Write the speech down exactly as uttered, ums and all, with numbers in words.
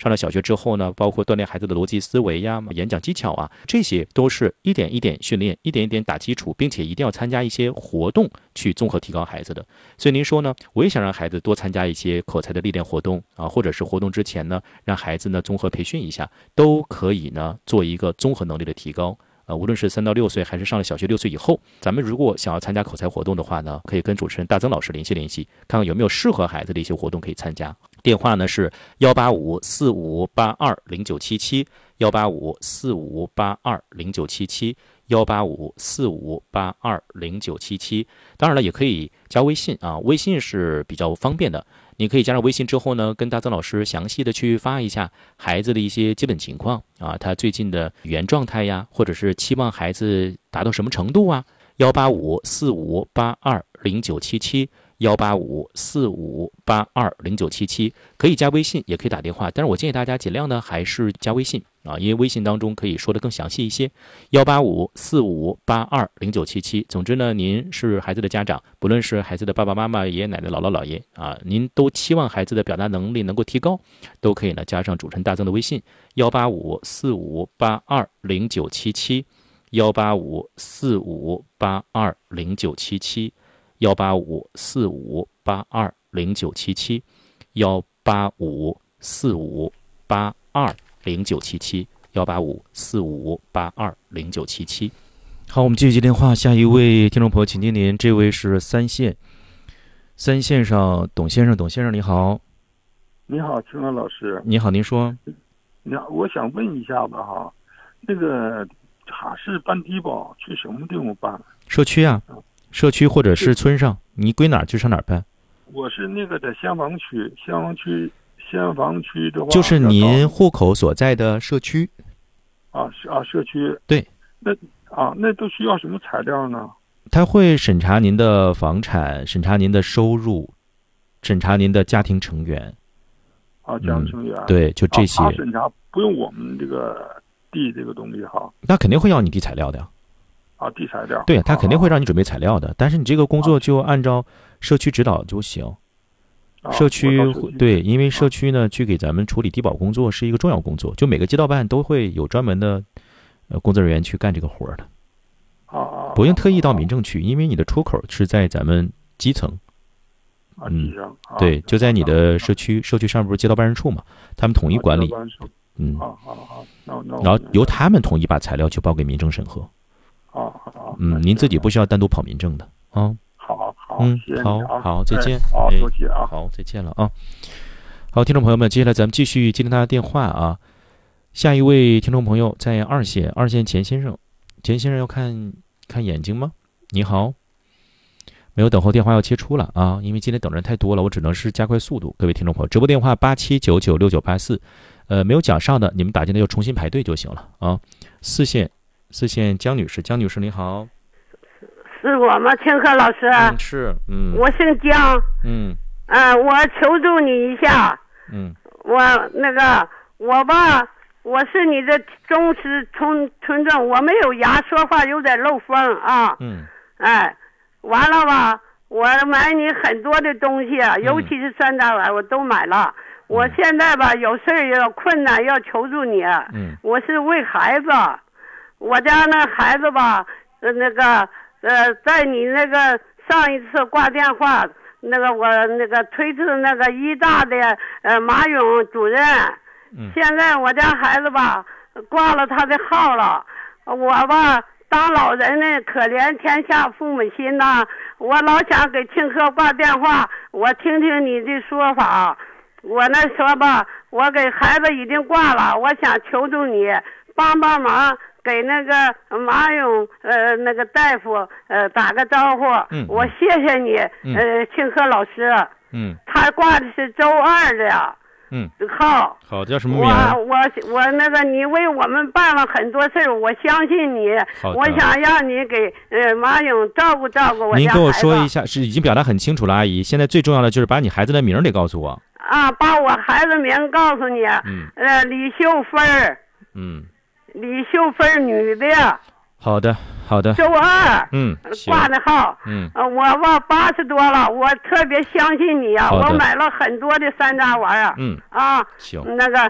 上了小学之后呢，包括锻炼孩子的逻辑思维呀、演讲技巧啊，这些都是一点一点训练，一点一点打基础，并且一定要参加一些活动去综合提高孩子的。所以您说呢，我也想让孩子多参加一些口才的历练活动啊，或者是活动之前呢，让孩子呢综合培训一下，都可以呢做一个综合能力的提高。呃，无论是三到六岁，还是上了小学六岁以后，咱们如果想要参加口才活动的话呢，可以跟主持人大曾老师联系联系，看看有没有适合孩子的一些活动可以参加。电话呢是幺八五四五八二零九七七，幺八五四五八二零九七七，幺八五四五八二零九七七。当然了，也可以加微信啊，微信是比较方便的。你可以加上微信之后呢，跟大曾老师详细的去发一下孩子的一些基本情况啊，他最近的语言状态呀，或者是期望孩子达到什么程度啊。幺八五四五八二零九七七，幺八五四五八二零九七七，可以加微信，也可以打电话，但是我建议大家尽量呢还是加微信啊，因为微信当中可以说的更详细一些。幺八五四五八二零九七七，总之呢，您是孩子的家长，不论是孩子的爸爸妈妈、爷爷奶奶、姥姥姥爷啊，您都期望孩子的表达能力能够提高，都可以呢加上主持人大曾的微信幺八五四五八二零九七七，幺八五四五八二零九七七。幺八五四五八二零九七七，幺八五四五八二零九七七，幺八五四五八二零九七七。好，我们继续接电话，下一位听众朋友，请听您，这位是三线，三线上董先生，董先生你好。 你好，青乐老师。 你好，您说。 你好，我想问一下子哈，那个哈市办低保去什么地方办？ 社区啊。社区或者是村上，你归哪儿就上哪儿办。 我是那个在仙房区，仙房区，仙房区的话， 就是您户口所在的社区。 啊，是啊，社区。 对。 那啊，那都需要什么材料呢？ 他会审查您的房产，审查您的收入，审查您的家庭成员。 啊，家庭成员。 嗯、对，就这些。 啊、审查不用我们这个地这个东西哈。 那肯定会要你地材料的呀。 啊，地材料， 对，他肯定会让你准备材料的，啊、但是你这个工作就按照社区指导就行。 啊、 社区对，因为社区呢，去给咱们处理低保工作是一个重要工作，就每个街道办都会有专门的呃工作人员去干这个活的。 啊， 不用特意到民政去，因为你的出口是在咱们基层。 啊，基层。 嗯，对，就在你的社区，社区上不是街道办事处嘛，他们统一管理。嗯。 啊啊啊！那那。 然后由他们统一把材料去报给民政审核。 好好， 嗯，您自己不需要单独跑民政的啊。 好好， 嗯，好好，再见。 好，多谢啊。 好，再见了啊。好，听众朋友们，接下来咱们继续接听他的电话啊。下一位听众朋友在二线，二线钱先生，钱先生要看看眼睛吗？你好，没有等候，电话要切出了啊，因为今天等人太多了，我只能是加快速度。各位听众朋友，直播电话八七九九六九八四，呃，没有讲上的，你们打进来就重新排队就行了啊。四线。四线江女士，江女士你好。 是我吗？清河老师。 嗯，是，嗯。 我姓江。 嗯。 呃，我求助你一下。 嗯。 我那个我吧，我是你的忠实村村众，我没有牙，说话有点漏风啊。 嗯。 哎，完了吧，我买你很多的东西，尤其是山楂丸，我都买了。嗯、我现在吧有事儿有困难要求助你。 嗯。 我是为孩子。我家那孩子吧，呃，那个，呃，在你那个上一次挂电话，那个我那个推辞那个医大的呃马勇主任， 嗯， 现在我家孩子吧挂了他的号了，我吧当老人呢可怜天下父母心呐，我老想给庆贺挂电话，我听听你的说法，我那说吧，我给孩子已经挂了，我想求助你帮帮忙。给那个马勇呃那个大夫呃打个招呼， 嗯， 我谢谢你， 嗯、 呃庆贺老师， 嗯， 他挂的是周二的呀， 嗯， 号， 好，叫什么名？ 我我我那个你为我们办了很多事儿，我相信你，我想让你给呃马勇照顾照顾我家孩子。 您跟我说一下，是已经表达很清楚了，阿姨。现在最重要的就是把你孩子的名得告诉我。 啊，把我孩子名告诉你， 嗯， 呃，李秀芬儿， 嗯。 李秀芬女的。 好的好的。 周二嗯挂的号。 嗯、 呃、我吧八十多了，我特别相信你啊，我买了很多的山楂丸啊。 嗯啊行， 那个